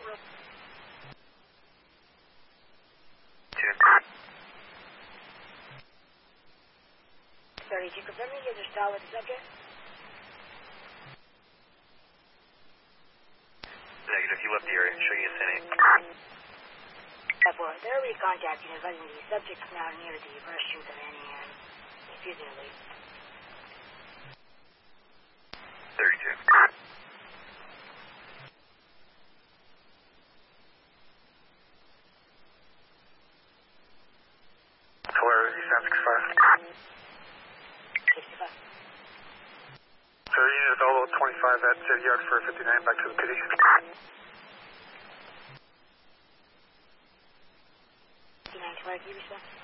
Sorry, did you confirm you guys are still with the subject? Negative, he left the area, showing you sending. They're already contacting us, letting the subject's now near the first shoot of any refusing to leave. 32. Hello, Eastbound 65. 65. So unit Volvo 25 at City Yard for 59 back to the PD. 59 to where do you respond?